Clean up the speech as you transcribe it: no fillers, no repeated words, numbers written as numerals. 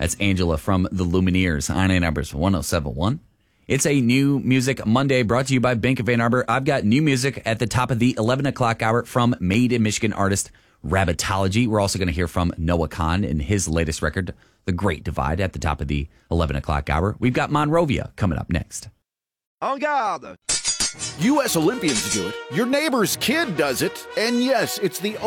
That's Angela from the Lumineers on Ann Arbor's 107.1. It's a New Music Monday brought to you by Bank of Ann Arbor. I've got new music at the top of the 11 o'clock hour from Made in Michigan artist Rabbitology. We're also going to hear from Noah Kahn in his latest record, The Great Divide, at the top of the 11 o'clock hour. We've got Monrovia coming up next. En garde! U.S. Olympians do it. Your neighbor's kid does it. And yes, it's the